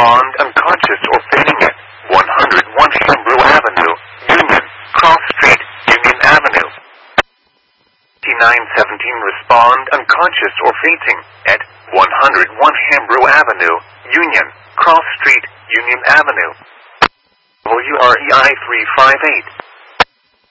respond unconscious or fainting at 101 Hambrew Avenue, Union, Cross Street, Union Avenue. 5917 respond unconscious or fainting at 101 Hambrew Avenue, Union, Cross Street, Union Avenue. WREI 358.